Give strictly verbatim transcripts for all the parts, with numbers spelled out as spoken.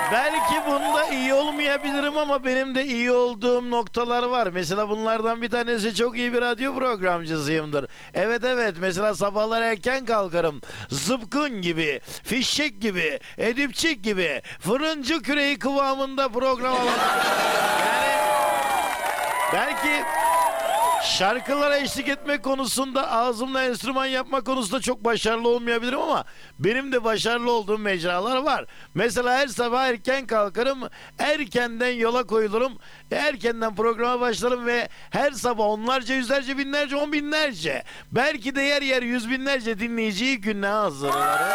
Belki bunda iyi olmayabilirim ama benim de iyi olduğum noktalar var. Mesela bunlardan bir tanesi çok iyi bir radyo programcısıyımdır. Evet evet, mesela sabahlar erken kalkarım. Zıpkın gibi, fişek gibi, edipçik gibi, fırıncı küreği kıvamında program alan. Yani belki şarkılara eşlik etme konusunda, ağzımla enstrüman yapma konusunda çok başarılı olmayabilirim ama benim de başarılı olduğum mecralar var. Mesela her sabah erken kalkarım, erkenden yola koyulurum, erkenden programa başlarım ve her sabah onlarca, yüzlerce, binlerce, on binlerce, belki de yer yer yüz binlerce dinleyiciyi gününe hazırlarım.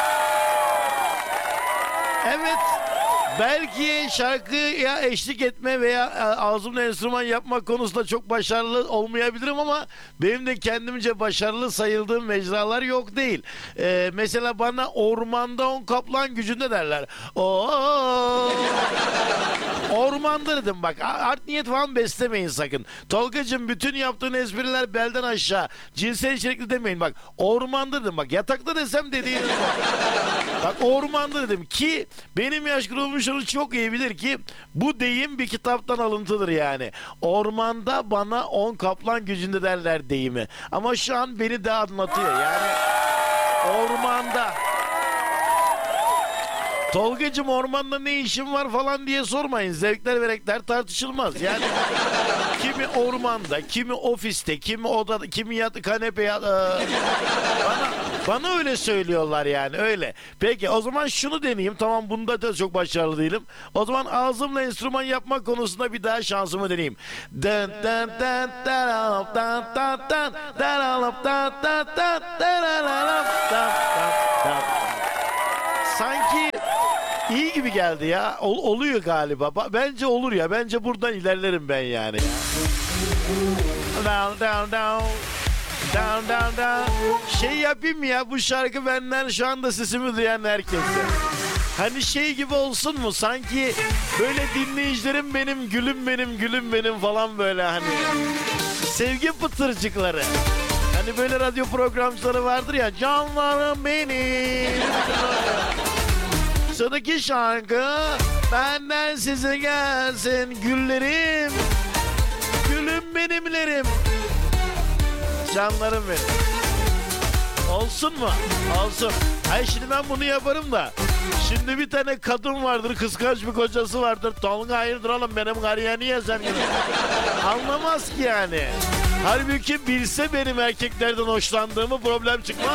Evet. Belki şarkıya eşlik etme veya ağzımla enstrüman yapma konusunda çok başarılı olmayabilirim ama benim de kendimce başarılı sayıldığım mecralar yok değil. Ee, mesela bana ormanda on kaplan gücünde derler. Oo! Ormanda dedim bak, art niyet falan beslemeyin sakın. Tolgacığım, bütün yaptığın espriler belden aşağı, cinsel içerikli demeyin bak. Ormanda dedim bak, yatakta desem dediğiniz bak, ormanda dedim ki benim yaş grubum şunu çok iyi bilir ki bu deyim bir kitaptan alıntıdır yani. Ormanda bana on kaplan gücünde derler deyimi. Ama şu an beni de anlatıyor yani. Ormanda. Tolgacığım, ormanda ne işin var falan diye sormayın. Zevkler ve renkler tartışılmaz. Yani kimi ormanda, kimi ofiste, kimi odada, kimi yat kanepe yat, bana, bana öyle söylüyorlar yani, öyle. Peki o zaman şunu deneyeyim. Tamam, bunda da çok başarılı değilim. O zaman ağzımla enstrüman yapmak konusunda bir daha şansımı deneyeyim. Sanki İyi gibi geldi ya. Ol, oluyor galiba. Ba- bence olur ya. Bence buradan ilerlerim ben yani. Down down down. Down down down. Şey yapayım mı ya, bu şarkı benden şu anda sesimi duyan herkese. Hani şey gibi olsun mu? Sanki böyle dinleyicilerim benim, gülüm benim, gülüm benim falan böyle hani. Sevgi pıtırcıkları. Hani böyle radyo programcıları vardır ya. Canlarım benim. Sıradaki şarkı benden size gelsin güllerim, gülüm benimlerim, canlarım benim. Olsun mu? Olsun. Hayır, şimdi ben bunu yaparım da. Şimdi bir tane kadın vardır, kıskanç bir kocası vardır. Tolga hayırdır oğlum, benim karıya niye sen gibi? Anlamaz ki yani. Halbuki bilse benim erkeklerden hoşlandığımı problem çıkmaz.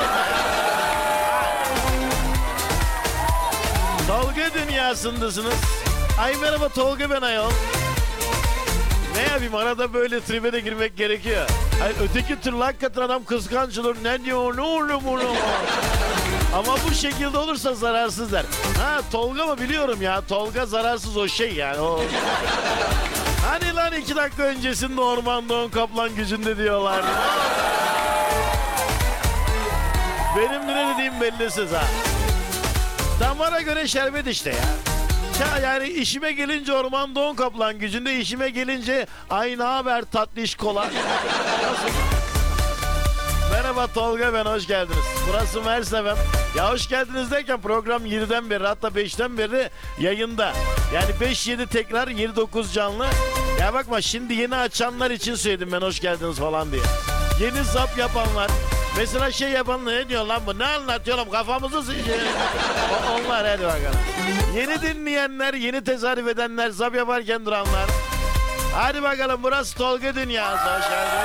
Tolga dünyasındasınız. Ay merhaba, Tolga ben ayol. Ne yapayım, arada böyle tribe de girmek gerekiyor. Ay, öteki türlü hakikaten adam kıskanç olur. Ne diyor, ne olur bunu? Ama bu şekilde olursa zararsız der. Ha, Tolga mı biliyorum ya. Tolga zararsız o şey yani. O... Hani lan iki dakika öncesinde ormanda on kaplan gücünde diyorlardı. Benim ne dediğim bellisiz ha. Damara göre şerbet işte ya. Ya yani işime gelince ormanda on kaplan gücünde, işime gelince aynı haber tatlış kola. Nasıl? Merhaba Tolga ben, hoş geldiniz. Burası Mersevem. Ya hoş geldiniz derken program yediden beri, hatta beşten beri yayında. Yani beş yedi tekrar, yedi dokuz canlı. Ya bakma, şimdi yeni açanlar için söyledim ben hoş geldiniz falan diye. Yeni zap yapanlar. Mesela şey yapan, ne diyor lan bu, ne anlatıyorum kafamızı sıçıyor. Onlar, hadi bakalım. Yeni dinleyenler, yeni tezahür edenler, zap yaparken duranlar. Hadi bakalım, burası Tolga dünyası, hoş geldiniz.